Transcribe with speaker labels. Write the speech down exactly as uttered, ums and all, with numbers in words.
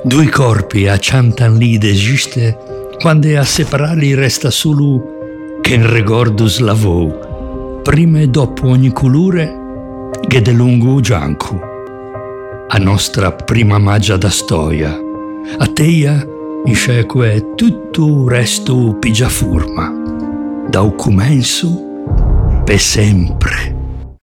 Speaker 1: Due corpi acciantan lì d'esiste, quando a separarli resta solo che in ricordo slavò, prima e dopo ogni colore, che de lungo gianco. A nostra prima magia da storia, a teia in sceque tutto resto pigia forma, da un comenzo per sempre.